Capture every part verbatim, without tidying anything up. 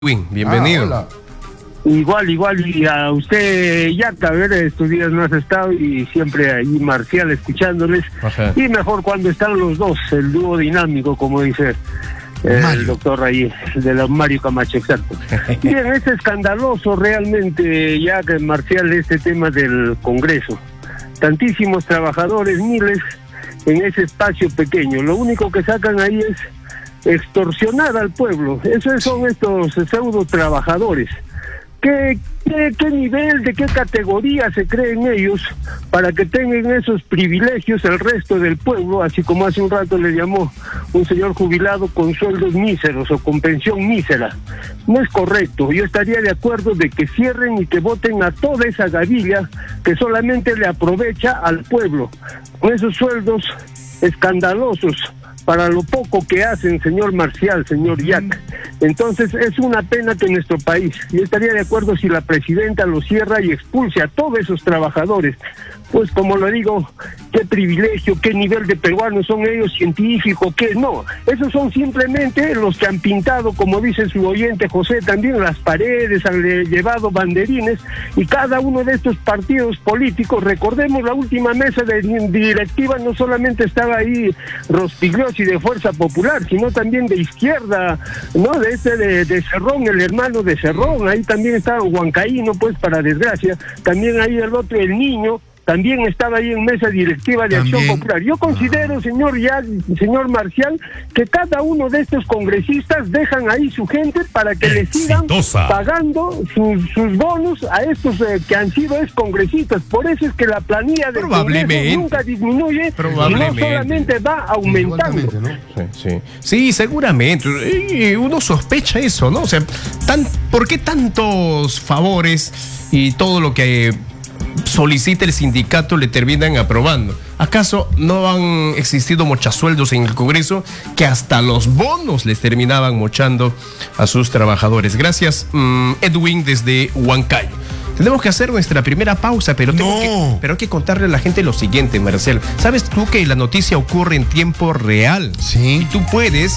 Edwin, bienvenido. Ah, igual, igual, y a usted, Yaca, a ver, estos días no has estado y siempre ahí Marcial escuchándoles. Ajá. Y mejor cuando están los dos, el dúo dinámico, como dice eh, el doctor ahí, de la Mario Camacho, exacto. Bien, es escandaloso realmente, Yaca, Marcial, este tema del Congreso. Tantísimos trabajadores, miles, en ese espacio pequeño. Lo único que sacan ahí es extorsionar al pueblo. Esos son estos pseudo trabajadores. ¿Qué, qué, qué nivel, de qué categoría se creen ellos para que tengan esos privilegios el resto del pueblo, así como hace un rato le llamó un señor jubilado con sueldos míseros o con pensión mísera? No es correcto. Yo estaría de acuerdo de que cierren y que voten a toda esa gavilla que solamente le aprovecha al pueblo con esos sueldos escandalosos para lo poco que hacen, señor Marcial, señor Yac. Entonces es una pena que nuestro país, yo estaría de acuerdo si la presidenta lo cierra y expulse a todos esos trabajadores. Pues como lo digo, qué privilegio, qué nivel de peruanos son ellos, científicos, qué no. Esos son simplemente los que han pintado, como dice su oyente José, también las paredes, han llevado banderines, y cada uno de estos partidos políticos, recordemos la última mesa de directiva, no solamente estaba ahí Rospigliosi de Fuerza Popular, sino también de izquierda, ¿no? De este de, de Cerrón, el hermano de Cerrón, ahí también estaba Huancaíno, pues para desgracia, también ahí el otro, el niño, también estaba ahí en mesa directiva de también. Acción Popular. Yo considero, señor ya, señor Marcial, que cada uno de estos congresistas dejan ahí su gente para que le sigan pagando sus, sus bonos a estos eh, que han sido ex congresistas. Por eso es que la planilla del Congreso nunca disminuye, sino solamente va aumentando. ¿No? Sí, sí. sí, seguramente. Y uno sospecha eso, ¿no? O sea, tan, ¿por qué tantos favores y todo lo que solicita el sindicato le terminan aprobando? ¿Acaso no han existido mochasueldos en el Congreso que hasta los bonos les terminaban mochando a sus trabajadores? Gracias, um, Edwin, desde Huancayo. Tenemos que hacer nuestra primera pausa, pero, tengo no. que, pero hay que contarle a la gente lo siguiente, Marcelo. ¿Sabes tú que la noticia ocurre en tiempo real? Sí. Y tú puedes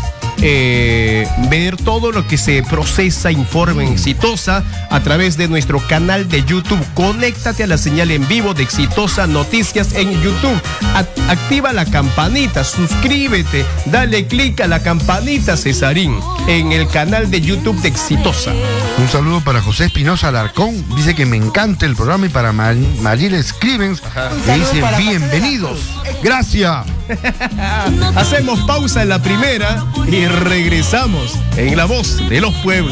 eh, ver todo lo que se procesa, informe en Exitosa a través de nuestro canal de YouTube. Conéctate a la señal en vivo de Exitosa Noticias en YouTube. A- activa la campanita, suscríbete, dale clic a la campanita, Cesarín, en el canal de YouTube de Exitosa. Un saludo para José Espinosa Alarcón, dice que me encanta el programa, y para Mar Mariela Scrivens, que dice bienvenidos, gracias. Hacemos pausa en la primera y regresamos en La Voz de los Pueblos.